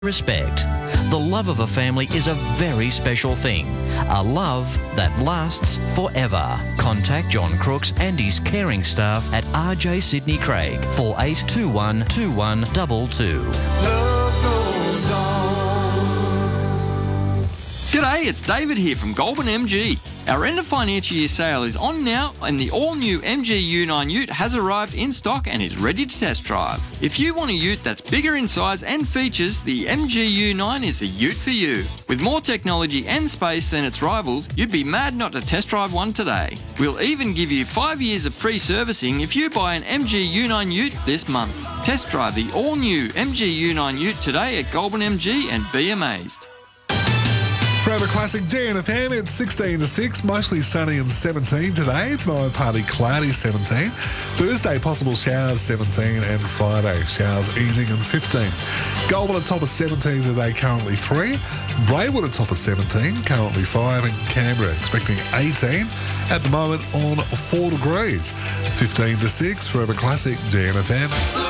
Respect. The love of a family is a very special thing. A love that lasts forever. Contact John Crooks and his caring staff at RJ Sydney Craig, 4821 2122. Love goes on. G'day, it's David here from Goulburn MG. Our end of financial year sale is on now and the all-new MG U9 ute has arrived in stock and is ready to test drive. If you want a ute that's bigger in size and features, the MG U9 is the ute for you. With more technology and space than its rivals, you'd be mad not to test drive one today. We'll even give you 5 years of free servicing if you buy an MG U9 ute this month. Test drive the all-new MG U9 ute today at Goulburn MG and be amazed. Forever Classic DNFM, it's 16 to 6, mostly sunny and 17 today. Tomorrow, partly cloudy, 17. Thursday, possible showers, 17. And Friday, showers easing and 15. Goulburn at top of 17 today, currently 3. Braidwood at top of 17, currently 5. And Canberra expecting 18 at the moment on 4 degrees. 15 to 6, Forever Classic DNFM.